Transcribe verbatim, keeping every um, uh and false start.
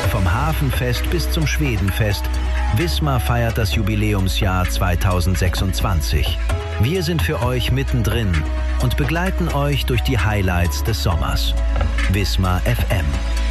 Vom Hafenfest bis zum Schwedenfest, Wismar feiert das Jubiläumsjahr zweitausendsechsundzwanzig. Wir sind für euch mittendrin und begleiten euch durch die Highlights des Sommers. Wismar F M.